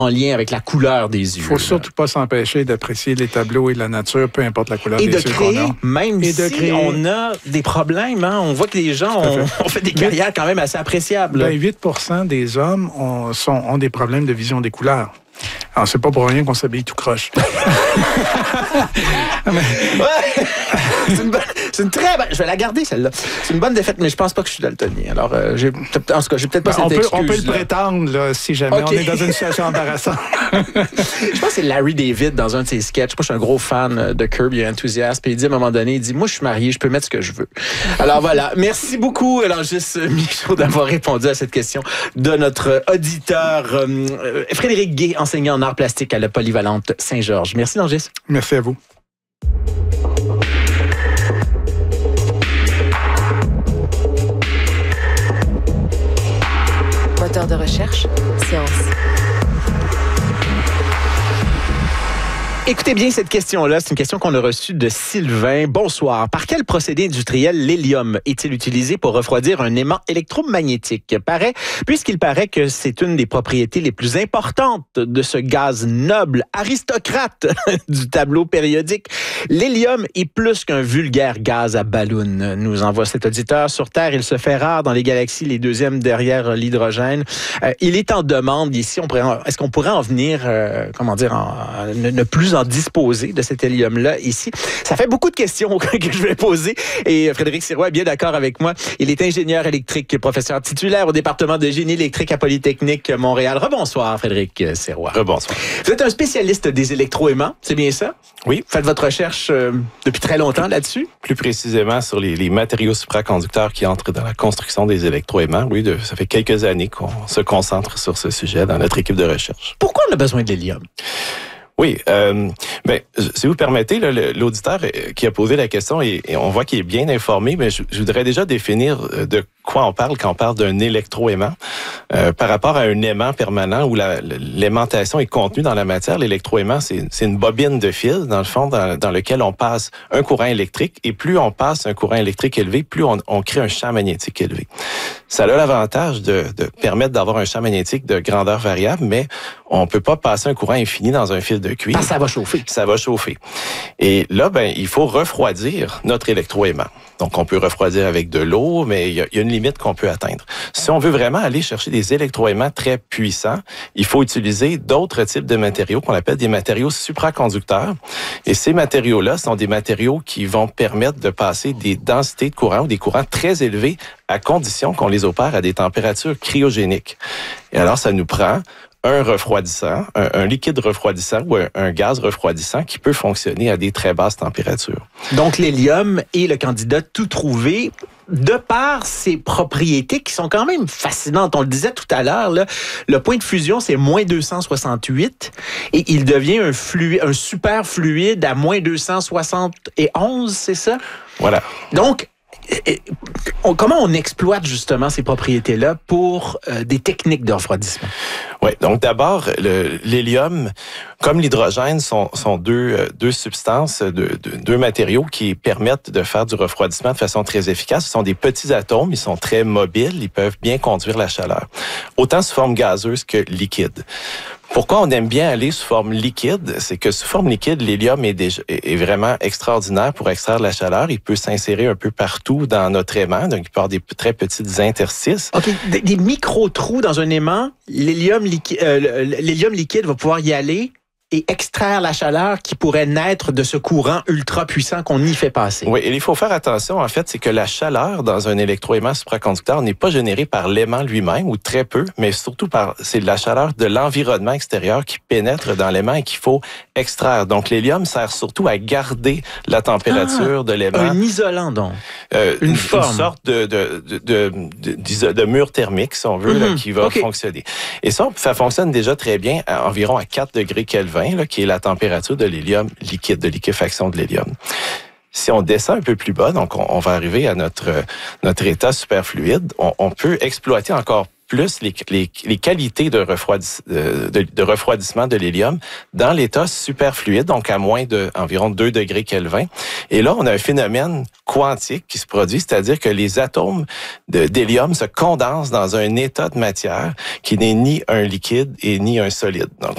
en lien avec la couleur des yeux. Il ne faut surtout pas s'empêcher d'apprécier les tableaux et la nature, peu importe la couleur des yeux qu'on a. Même si on a des problèmes, hein, on voit que les gens ont fait des carrières quand même assez appréciables. 8% des hommes ont des problèmes de vision des couleurs. Alors, c'est pas pour rien qu'on s'habille tout croche. C'est une très bonne... Je vais la garder, celle-là. C'est une bonne défaite, mais je pense pas que je suis daltonien. Alors, en tout cas, j'ai peut-être pas cette excuse. On peut le prétendre, là, si jamais on est dans une situation embarrassante. Je pense que c'est Larry David dans un de ses sketchs. Moi, je suis un gros fan de Curb Your Enthusiasm. Puis il dit à un moment donné, moi, je suis marié, je peux mettre ce que je veux. Alors voilà. Merci beaucoup, Langis Michaud, d'avoir répondu à cette question de notre auditeur Frédéric Gay, enseignant en arts plastiques à la Polyvalente Saint-Georges. Merci, Langis. Merci à vous. Moteur de recherche, science. Écoutez bien cette question-là. C'est une question qu'on a reçue de Sylvain. Bonsoir. Par quel procédé industriel l'hélium est-il utilisé pour refroidir un aimant électromagnétique? Puisqu'il paraît que c'est une des propriétés les plus importantes de ce gaz noble, aristocrate du tableau périodique. L'hélium est plus qu'un vulgaire gaz à ballon, nous envoie cet auditeur. Sur Terre, il se fait rare dans les galaxies, les deuxièmes derrière l'hydrogène. Il est en demande ici. Est-ce qu'on pourrait en venir, ne plus en disposer de cet hélium-là ici? Ça fait beaucoup de questions que je vais poser et Frédéric Sirois est bien d'accord avec moi. Il est ingénieur électrique, professeur titulaire au département de génie électrique à Polytechnique Montréal. Rebonsoir, Frédéric Sirois. Rebonsoir. Vous êtes un spécialiste des électroaimants, c'est bien ça? Oui. Vous faites votre recherche depuis très longtemps là-dessus? Plus précisément sur les matériaux supraconducteurs qui entrent dans la construction des électroaimants. Oui, ça fait quelques années qu'on se concentre sur ce sujet dans notre équipe de recherche. Pourquoi on a besoin de l'hélium? Oui, si vous permettez, l'auditeur qui a posé la question, et on voit qu'il est bien informé, mais je voudrais déjà définir de quoi on parle quand on parle d'un électroaimant. Par rapport à un aimant permanent où l'aimantation est contenue dans la matière, l'électroaimant, c'est une bobine de fil, dans le fond, dans lequel on passe un courant électrique, et plus on passe un courant électrique élevé, plus on crée un champ magnétique élevé. Ça a l'avantage de permettre d'avoir un champ magnétique de grandeur variable, mais on peut pas passer un courant infini dans un fil de cuivre. Parce que ça va chauffer. Ça va chauffer. Et là, il faut refroidir notre électroaimant. Donc, on peut refroidir avec de l'eau, mais il y a une limite qu'on peut atteindre. Si on veut vraiment aller chercher des électroaimants très puissants, il faut utiliser d'autres types de matériaux qu'on appelle des matériaux supraconducteurs. Et ces matériaux-là sont des matériaux qui vont permettre de passer des densités de courant ou des courants très élevés à condition qu'on les opère à des températures cryogéniques. Et alors, ça nous prend un refroidissant, un liquide refroidissant ou un gaz refroidissant qui peut fonctionner à des très basses températures. Donc, l'hélium est le candidat tout trouvé de par ses propriétés qui sont quand même fascinantes. On le disait tout à l'heure, là, le point de fusion, c'est moins 268 et il devient un super fluide à moins 271, c'est ça? Voilà. Donc, comment on exploite justement ces propriétés-là pour des techniques de refroidissement? Oui, donc d'abord, l'hélium, comme l'hydrogène, sont deux substances, deux matériaux qui permettent de faire du refroidissement de façon très efficace. Ce sont des petits atomes, ils sont très mobiles, ils peuvent bien conduire la chaleur, autant sous forme gazeuse que liquide. Pourquoi on aime bien aller sous forme liquide? C'est que sous forme liquide, l'hélium est vraiment extraordinaire pour extraire de la chaleur. Il peut s'insérer un peu partout dans notre aimant, donc il peut avoir des très petites interstices. OK, des micro-trous dans un aimant, l'hélium liquide va pouvoir y aller et extraire la chaleur qui pourrait naître de ce courant ultra puissant qu'on y fait passer. Oui, et il faut faire attention, en fait, c'est que la chaleur dans un électroaimant supraconducteur n'est pas générée par l'aimant lui-même, ou très peu, mais surtout c'est la chaleur de l'environnement extérieur qui pénètre dans l'aimant et qu'il faut extraire. Donc, l'hélium sert surtout à garder la température de l'aimant. Un isolant, donc. Une sorte de mur thermique, si on veut, là, qui va fonctionner. Et ça fonctionne déjà très bien à environ à 4 degrés Kelvin, là, qui est la température de l'hélium liquide, de liquéfaction de l'hélium. Si on descend un peu plus bas, donc on va arriver à notre état superfluide, on peut exploiter encore plus les qualités de refroidissement de l'hélium dans l'état superfluide, donc à moins environ 2 degrés Kelvin. Et là, on a un phénomène quantique qui se produit, c'est-à-dire que les atomes d'hélium se condensent dans un état de matière qui n'est ni un liquide et ni un solide. Donc,